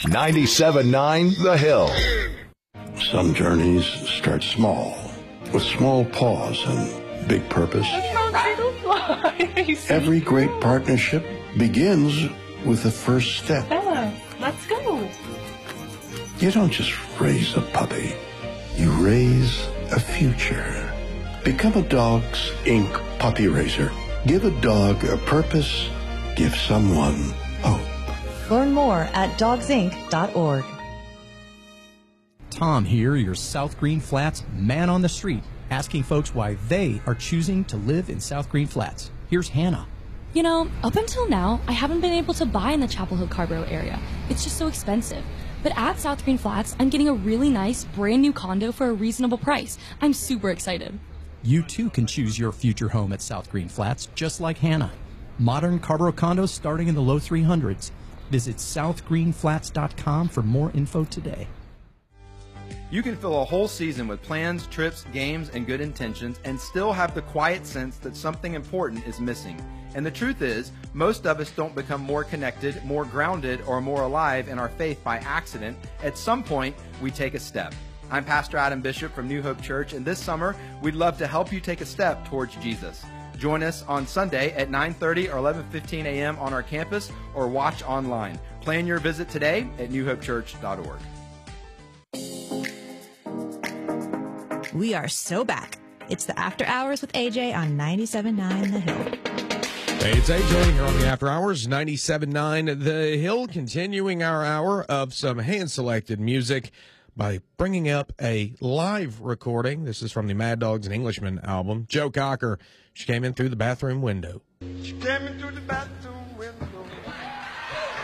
97.9 The Hill. Some journeys start small, with small pause and big purpose. Every great partnership begins with the first step. Bella, let's go. You don't just raise a puppy. You raise a future. Become a Dogs Inc. puppy raiser. Give a dog a purpose. Give someone hope. Learn more at dogsinc.org. Tom here, your South Green Flats man on the street, asking folks why they are choosing to live in South Green Flats. Here's Hannah. You know, up until now, I haven't been able to buy in the Chapel Hill Carborough area. It's just so expensive. But at South Green Flats, I'm getting a really nice, brand new condo for a reasonable price. I'm super excited. You too can choose your future home at South Green Flats, just like Hannah. Modern Carborough condos starting in the low 300s. Visit southgreenflats.com for more info today. You can fill a whole season with plans, trips, games, and good intentions and still have the quiet sense that something important is missing. And the truth is, most of us don't become more connected, more grounded, or more alive in our faith by accident. At some point, we take a step. I'm Pastor Adam Bishop from New Hope Church, and this summer, we'd love to help you take a step towards Jesus. Join us on Sunday at 9:30 or 11:15 a.m. on our campus or watch online. Plan your visit today at newhopechurch.org. We are so back. It's the After Hours with AJ on 97.9 The Hill. Hey, it's AJ here on the After Hours, 97.9 The Hill, continuing our hour of some hand-selected music by bringing up a live recording. This is from the Mad Dogs and Englishmen album. Joe Cocker, she came in through the bathroom window. She came in through the bathroom window.